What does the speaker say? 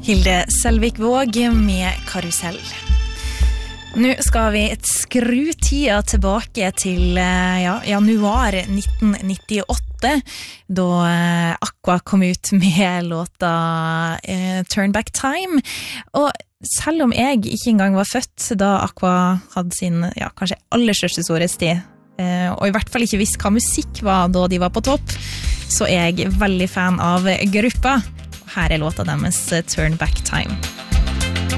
Hilde Selvik Våg med Karusell. Nå skal vi skru tida tilbake til januar 1998, da Aqua kom ut med låta Turn Back Time. Og selv om jeg ikke engang var født da Aqua hadde sin kanskje aller største storhetstid, og i hvert fall ikke visste hva musikk var da de var på topp, så er jeg veldig fan av gruppa. Her er låta deres Turn Back Time.